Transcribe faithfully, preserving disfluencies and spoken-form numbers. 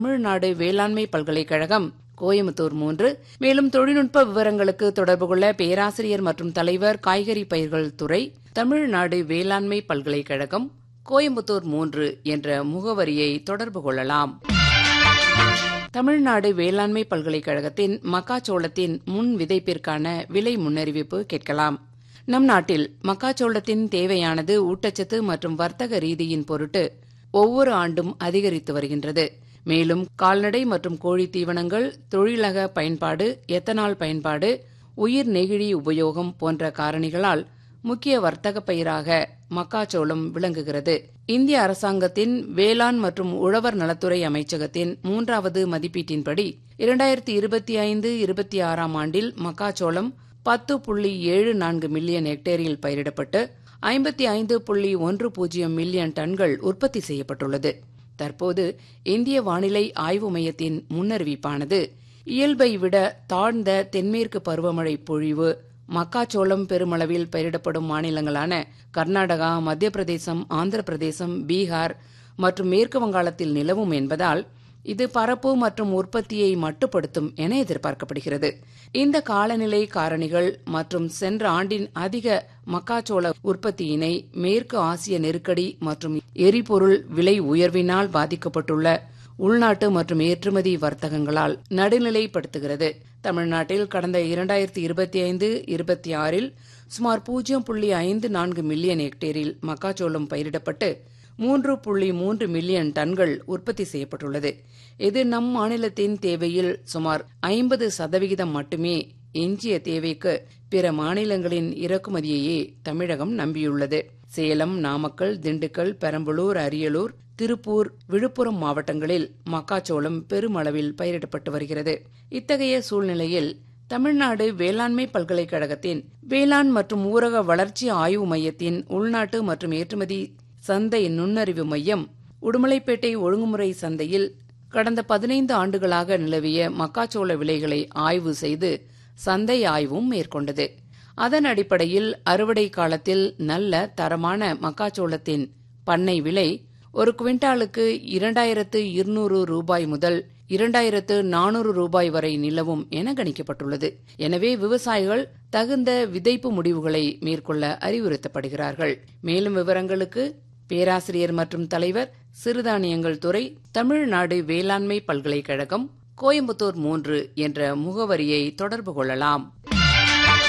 தமிழ்நாடு வேளாண்மை பல்கலைக்கழகம், கோயம்புத்தூர் மூன்று. மேலும் தொழில்நுட்ப விவரங்களுக்கு தொடர்பு கொள்ள பேராசிரியர் மற்றும் தலைவர், காய்கறி பயிர்கள் துறை, தமிழ்நாடு வேளாண்மை பல்கலைக்கழகம், கோயம்புத்தூர் மூன்று என்ற முகவரியை தொடர்பு கொள்ளலாம். தமிழ்நாடு வேளாண்மை பல்கலைக்கழகத்தின் மக்காச்சோளத்தின் முன் விதைப்பிற்கான விலை முன்னறிவிப்பு கேட்கலாம். நம் நாட்டில் மக்காச்சோளத்தின் தேவையானது ஊட்டச்சத்து மற்றும் வர்த்தக ரீதியின் பொருட்டு ஒவ்வொரு ஆண்டும் அதிகரித்து வருகின்றது. மேலும் கால்நடை மற்றும் கோழி தீவனங்கள், தொழிலக பயன்பாடு, எத்தனால் பயன்பாடு, உயிர் நெகிழி உபயோகம் போன்ற காரணிகளால் முக்கிய வர்த்தக பயிராக மக்காச்சோளம் விளங்குகிறது. இந்திய அரசாங்கத்தின் வேளாண் மற்றும் உழவர் நலத்துறை அமைச்சகத்தின் மூன்றாவது மதிப்பீட்டின்படி இரண்டாயிரத்தி இருபத்தி ஐந்து இருபத்தி ஆறாம் ஆண்டில் மக்காச்சோளம் பத்து புள்ளி ஏழு நான்கு மில்லியன் ஹெக்டேரில் பயிரிடப்பட்டு ஐம்பத்தி ஐந்து புள்ளி ஒன்று பூஜ்ஜியம் மில்லியன் டன்கள் உற்பத்தி செய்யப்பட்டுள்ளது. தற்போது இந்திய வானிலை ஆய்வு மையத்தின் முன்னறிவிப்பானது இயல்பை விட தாழ்ந்த தென்மேற்கு பருவமழை பொழிவு மக்காச்சோளம் பெருமளவில் பயிரிடப்படும் மாநிலங்களான கர்நாடகா, மத்திய பிரதேசம், ஆந்திர பிரதேசம், பீகார் மற்றும் மேற்கு வங்காளத்தில் நிலவும் என்பதால் இது பரப்பு மற்றும் உற்பத்தியை மட்டுப்படுத்தும் என எதிர்பார்க்கப்படுகிறது. இந்த காலநிலை காரணிகள் மற்றும் சென்ற ஆண்டின் அதிக மக்காச்சோள உற்பத்தியினை மேற்கு ஆசிய நெருக்கடி மற்றும் எரிபொருள் விலை உயர்வினால் பாதிக்கப்பட்டுள்ள உள்நாட்டு மற்றும் ஏற்றுமதி வர்த்தகங்களால் நடுநிலைப்படுத்துகிறது. தமிழ்நாட்டில் கடந்த இரண்டாயிரத்தி இருபத்தி ஐந்து இருபத்தி ஆறில் சுமார் பூஜ்ஜியம் புள்ளி ஐந்து நான்கு மில்லியன் ஹெக்டேரில் மக்காச்சோளம் பயிரிடப்பட்டு மூன்று புள்ளி மூன்று மில்லியன் டன்கள் உற்பத்தி செய்யப்பட்டுள்ளது. இது நம் மாநிலத்தின் தேவையில் சுமார் ஐம்பது சதவிகிதம் மட்டுமே. எஞ்சிய தேவைக்கு பிற மாநிலங்களின் இறக்குமதியையே தமிழகம் நம்பியுள்ளது. சேலம், நாமக்கல், திண்டுக்கல், பெரம்பலூர், அரியலூர், திருப்பூர், விழுப்புரம் மாவட்டங்களில் மக்காச்சோளம் பெருமளவில் பயிரிடப்பட்டு வருகிறது. இத்தகைய சூழ்நிலையில் தமிழ்நாடு வேளாண்மை பல்கலைக்கழகத்தின் வேளாண் மற்றும் ஊரக வளர்ச்சி ஆய்வு மையத்தின் உள்நாட்டு மற்றும் ஏற்றுமதி சந்தை நுண்ணறிவு மையம் உடுமலைப்பேட்டை ஒழுங்குமுறை சந்தையில் கடந்த பதினைந்து ஆண்டுகளாக நிலவிய மக்காச்சோள விலைகளை ஆய்வு செய்து சந்தை ஆய்வும் மேற்கொண்டது. அதன் அடிப்படையில் அறுவடை காலத்தில் நல்ல தரமான மக்காச்சோளத்தின் பண்ணை விலை ஒரு குவிண்டாலுக்கு இரண்டாயிரத்து இருநூறு ரூபாய் முதல் இரண்டாயிரத்து நானூறு ரூபாய் வரை நிலவும் என கணிக்கப்பட்டுள்ளது. எனவே விவசாயிகள் தகுந்த விதைப்பு முடிவுகளை மேற்கொள்ள அறிவுறுத்தப்படுகிறார்கள். மேலும் விவரங்களுக்கு பேராசிரியர் மற்றும் தலைவர், சிறுதானியங்கள் துறை, தமிழ்நாடு வேளாண்மை பல்கலைக்கழகம், கோயம்புத்தூர் மூன்று என்ற முகவரியை தொடர்பு கொள்ளலாம்.